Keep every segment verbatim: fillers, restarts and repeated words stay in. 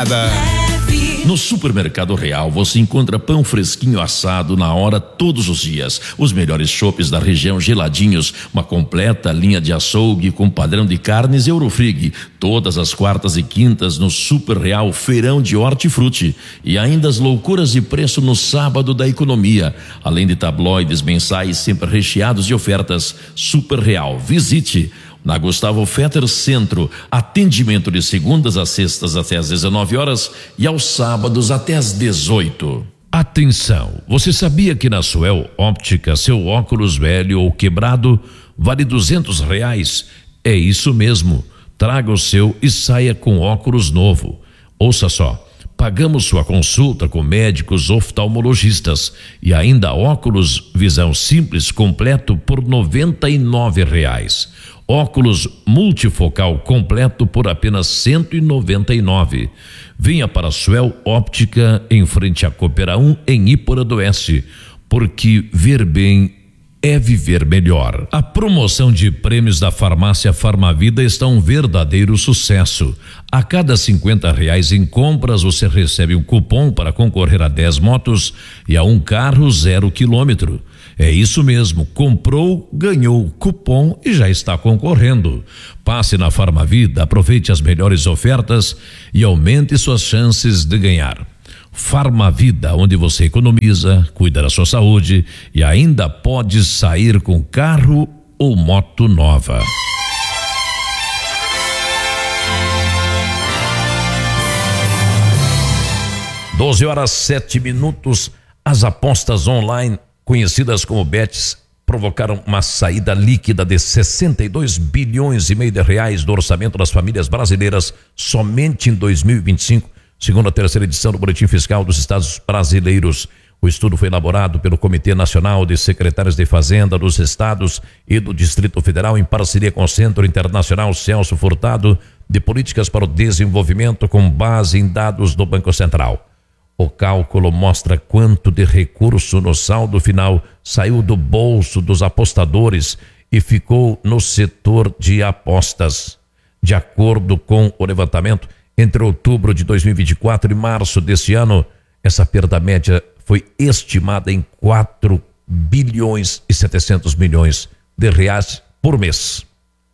nada. No Supermercado Real você encontra pão fresquinho assado na hora todos os dias. Os melhores chopes da região geladinhos, uma completa linha de açougue com padrão de carnes Eurofrig. Todas as quartas e quintas no Super Real Feirão de Hortifruti. E ainda as loucuras de preço no sábado da economia. Além de tabloides mensais sempre recheados de ofertas. Super Real, visite. Na Gustavo Fetter Centro, atendimento de segundas a sextas até às dezenove horas e aos sábados até às dezoito. Atenção, você sabia que na Suel Óptica seu óculos velho ou quebrado vale duzentos reais? É isso mesmo, traga o seu e saia com óculos novo. Ouça só, pagamos sua consulta com médicos oftalmologistas e ainda óculos visão simples completo por noventa e nove reais. Óculos multifocal completo por apenas cento e noventa e nove. Venha para a Suel Óptica em frente à Coopera um em Ípora do Oeste, porque ver bem é viver melhor. A promoção de prêmios da farmácia Farmavida está um verdadeiro sucesso. A cada cinquenta reais em compras você recebe um cupom para concorrer a dez motos e a um carro zero quilômetro. É isso mesmo, comprou, ganhou cupom e já está concorrendo. Passe na Farmavida, aproveite as melhores ofertas e aumente suas chances de ganhar. Farmavida, onde você economiza, cuida da sua saúde e ainda pode sair com carro ou moto nova. doze horas sete minutos, as apostas online conhecidas como bets, provocaram uma saída líquida de sessenta e dois bilhões e meio de reais do orçamento das famílias brasileiras somente em dois mil e vinte e cinco, segundo a terceira edição do Boletim Fiscal dos Estados Brasileiros. O estudo foi elaborado pelo Comitê Nacional de Secretários de Fazenda dos Estados e do Distrito Federal em parceria com o Centro Internacional Celso Furtado de Políticas para o Desenvolvimento com base em dados do Banco Central. O cálculo mostra quanto de recurso no saldo final saiu do bolso dos apostadores e ficou no setor de apostas. De acordo com o levantamento, entre outubro de dois mil e vinte e quatro e março deste ano, essa perda média foi estimada em quatro bilhões e setecentos milhões de reais por mês.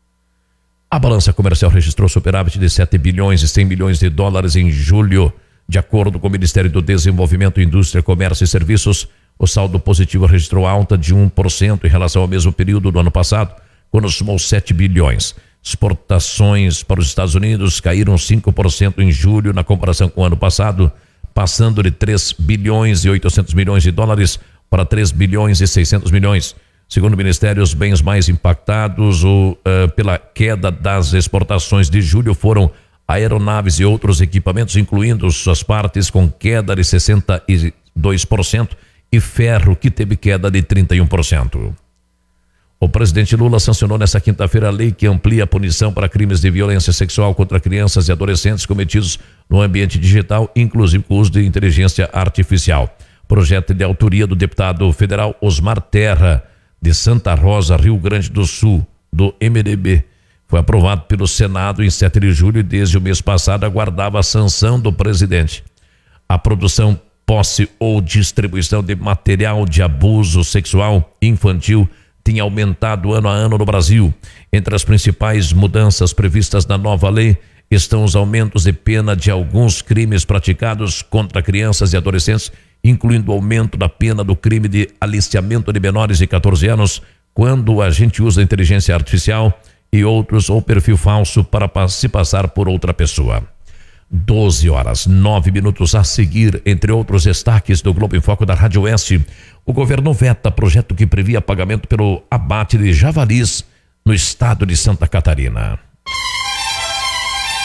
A balança comercial registrou superávit de sete bilhões e cem milhões de dólares em julho. De acordo com o Ministério do Desenvolvimento, Indústria, Comércio e Serviços, o saldo positivo registrou alta de um por cento em relação ao mesmo período do ano passado, quando somou sete bilhões. Exportações para os Estados Unidos caíram cinco por cento em julho na comparação com o ano passado, passando de três bilhões e oitocentos milhões de dólares para três bilhões e seiscentos milhões. Segundo o Ministério, os bens mais impactados o, uh, pela queda das exportações de julho foram aeronaves e outros equipamentos, incluindo suas partes, com queda de sessenta e dois por cento, e ferro, que teve queda de trinta e um por cento. O presidente Lula sancionou nesta quinta-feira a lei que amplia a punição para crimes de violência sexual contra crianças e adolescentes cometidos no ambiente digital, inclusive com o uso de inteligência artificial. Projeto de autoria do deputado federal Osmar Terra, de Santa Rosa, Rio Grande do Sul, do M D B. Foi aprovado pelo Senado em sete de julho e desde o mês passado aguardava a sanção do presidente. A produção, posse ou distribuição de material de abuso sexual infantil tem aumentado ano a ano no Brasil. Entre as principais mudanças previstas na nova lei estão os aumentos de pena de alguns crimes praticados contra crianças e adolescentes, incluindo o aumento da pena do crime de aliciamento de menores de catorze anos, quando a gente usa inteligência artificial e outros ou perfil falso para se passar por outra pessoa. doze horas, nove minutos a seguir, entre outros destaques do Globo em Foco da Rádio Oeste, o governo veta projeto que previa pagamento pelo abate de javalis no estado de Santa Catarina.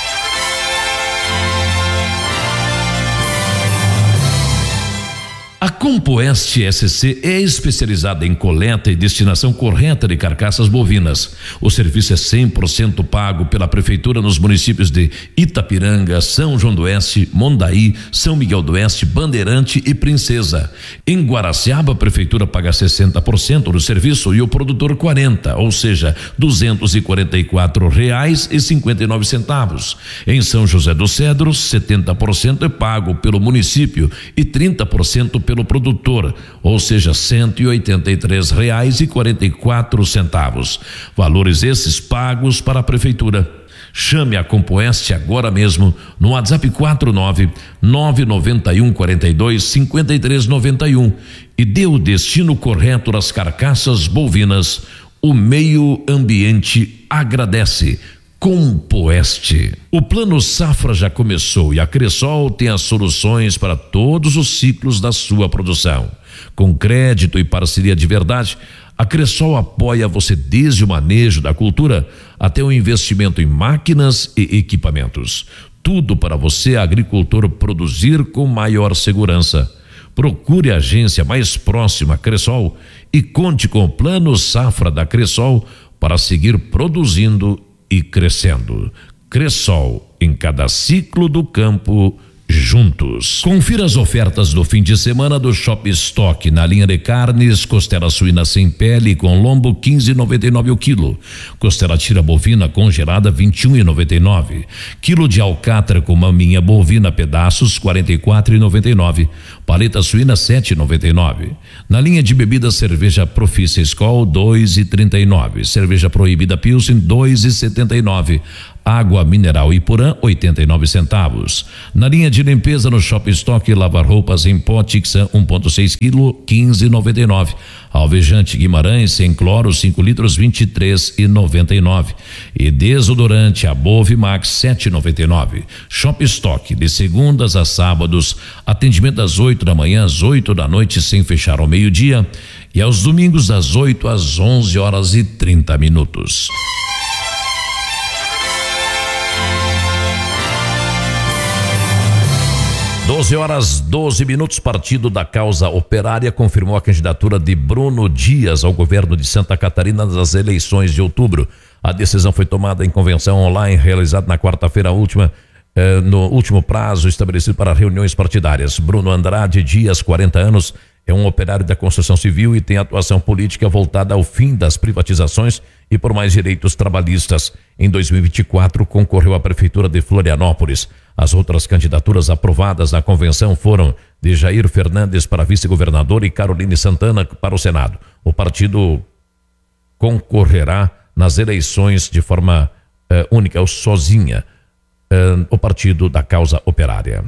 A A Compoeste S C é especializada em coleta e destinação correta de carcaças bovinas. O serviço é cem por cento pago pela Prefeitura nos municípios de Itapiranga, São João do Oeste, Mondaí, São Miguel do Oeste, Bandeirante e Princesa. Em Guaraciaba, a Prefeitura paga sessenta por cento do serviço e o produtor quarenta por cento, ou seja, duzentos e quarenta e quatro reais e cinquenta e nove centavos. Em São José do Cedro, setenta por cento é pago pelo município e trinta por cento pelo produtor, ou seja, cento e oitenta e três reais e quarenta e quatro centavos. Valores esses pagos para a Prefeitura. Chame a Compoeste agora mesmo no WhatsApp quatro nove nove nove um quatro dois cinco três nove um e dê o destino correto das carcaças bovinas. O meio ambiente agradece. Compoeste. O Plano Safra já começou e a Cressol tem as soluções para todos os ciclos da sua produção. Com crédito e parceria de verdade, a Cressol apoia você desde o manejo da cultura até o investimento em máquinas e equipamentos. Tudo para você, agricultor, produzir com maior segurança. Procure a agência mais próxima à Cressol e conte com o Plano Safra da Cressol para seguir produzindo e crescendo. Cressol, em cada ciclo do campo, juntos. Confira as ofertas do fim de semana do Shop Stock na linha de carnes: costela suína sem pele com lombo quinze reais e noventa e nove centavos o quilo, costela tira bovina congelada vinte e um reais e noventa e nove centavos, quilo de alcatra com maminha bovina pedaços quarenta e quatro reais e noventa e nove centavos, paleta suína sete reais e noventa e nove centavos. Na linha de bebidas, cerveja Profícia Skol dois reais e trinta e nove centavos, cerveja Proibida Pilsen dois reais e setenta e nove centavos, água mineral Ipurã oitenta e nove centavos. Na linha de limpeza no Shop Stock, lavar roupas em pó Tixan um ponto seis quilo quinze reais e noventa e nove centavos. Alvejante Guimarães sem cloro cinco litros vinte e três reais e noventa e nove centavos. E desodorante Above Max sete reais e noventa e nove centavos. Shop Stock de segundas a sábados, atendimento das oito da manhã às oito da noite sem fechar ao meio-dia e aos domingos das oito às onze horas e trinta minutos. doze horas, doze minutos. Partido da Causa Operária confirmou a candidatura de Bruno Dias ao governo de Santa Catarina nas eleições de outubro. A decisão foi tomada em convenção online realizada na quarta-feira última, eh, no último prazo estabelecido para reuniões partidárias. Bruno Andrade Dias, quarenta anos, é um operário da construção civil e tem atuação política voltada ao fim das privatizações e por mais direitos trabalhistas. Em dois mil e vinte e quatro, concorreu à Prefeitura de Florianópolis. As outras candidaturas aprovadas na convenção foram de Jair Fernandes para vice-governador e Caroline Santana para o Senado. O partido concorrerá nas eleições de forma uh, única ou sozinha, uh, o Partido da Causa Operária.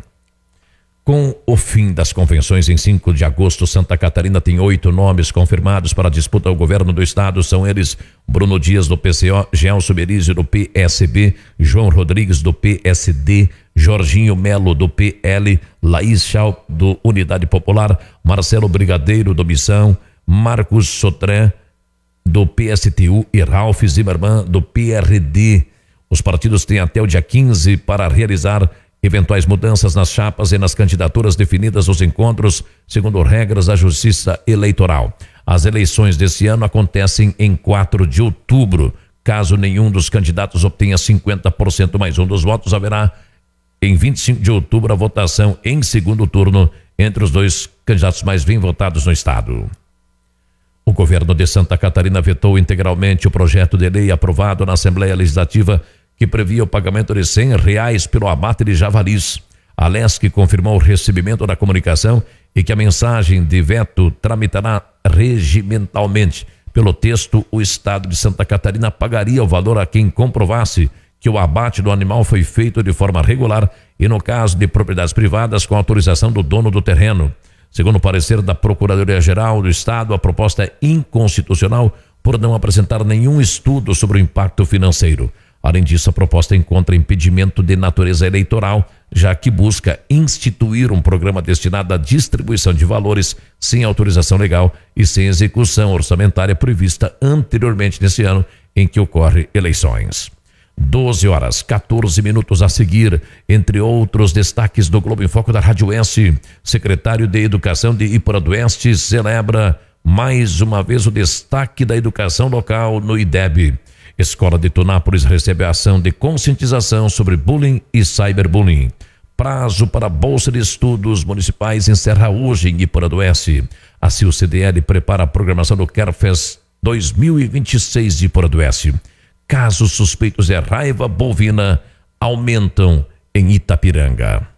Com o fim das convenções em cinco de agosto, Santa Catarina tem oito nomes confirmados para a disputa ao governo do estado. São eles: Bruno Dias do P C O, Gelson Berizzi do P S B, João Rodrigues do P S D, Jorginho Melo do P L, Laís Schau do Unidade Popular, Marcelo Brigadeiro do Missão, Marcos Sotran do P S T U e Ralph Zimmermann do P R D. Os partidos têm até o dia quinze para realizar eventuais mudanças nas chapas e nas candidaturas definidas nos encontros, segundo regras da Justiça Eleitoral. As eleições desse ano acontecem em quatro de outubro. Caso nenhum dos candidatos obtenha cinquenta por cento mais um dos votos, haverá em vinte e cinco de outubro a votação em segundo turno entre os dois candidatos mais bem votados no estado. O governo de Santa Catarina vetou integralmente o projeto de lei aprovado na Assembleia Legislativa que previa o pagamento de cem reais pelo abate de javalis. A Lesc confirmou o recebimento da comunicação e que a mensagem de veto tramitará regimentalmente. Pelo texto, o estado de Santa Catarina pagaria o valor a quem comprovasse que o abate do animal foi feito de forma regular e, no caso de propriedades privadas, com autorização do dono do terreno. Segundo o parecer da Procuradoria-Geral do Estado, a proposta é inconstitucional por não apresentar nenhum estudo sobre o impacto financeiro. Além disso, a proposta encontra impedimento de natureza eleitoral, já que busca instituir um programa destinado à distribuição de valores sem autorização legal e sem execução orçamentária prevista anteriormente nesse ano em que ocorre eleições. doze horas, quatorze minutos a seguir, entre outros destaques do Globo em Foco da Rádio Oeste, secretário de Educação de Iporadoeste celebra mais uma vez o destaque da educação local no I D E B. Escola de Tunápolis recebe a ação de conscientização sobre bullying e cyberbullying. Prazo para Bolsa de Estudos Municipais encerra hoje em Iporadoeste. A C I U C D L prepara a programação do Carfest dois mil e vinte e seis de Iporadoeste. Casos suspeitos de raiva bovina aumentam em Itapiranga.